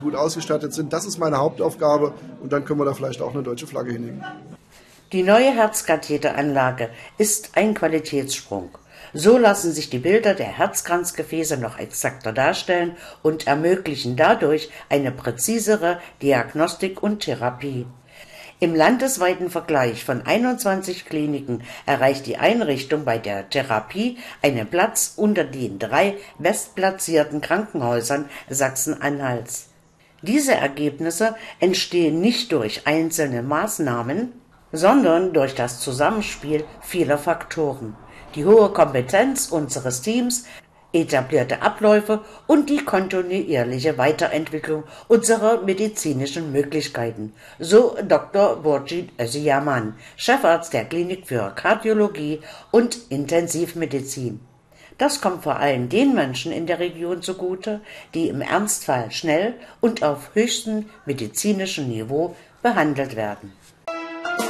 gut ausgestattet sind. Das ist meine Hauptaufgabe und dann können wir da vielleicht auch eine deutsche Flagge hinhängen. Die neue Herzkatheteranlage ist ein Qualitätssprung. So lassen sich die Bilder der Herzkranzgefäße noch exakter darstellen und ermöglichen dadurch eine präzisere Diagnostik und Therapie. Im landesweiten Vergleich von 21 Kliniken erreicht die Einrichtung bei der Therapie einen Platz unter den 3 bestplatzierten Krankenhäusern Sachsen-Anhalts. Diese Ergebnisse entstehen nicht durch einzelne Maßnahmen, sondern durch das Zusammenspiel vieler Faktoren. Die hohe Kompetenz unseres Teams, etablierte Abläufe und die kontinuierliche Weiterentwicklung unserer medizinischen Möglichkeiten, so Dr. Burcin Özyaman, Chefarzt der Klinik für Kardiologie und Intensivmedizin. Das kommt vor allem den Menschen in der Region zugute, die im Ernstfall schnell und auf höchstem medizinischen Niveau behandelt werden.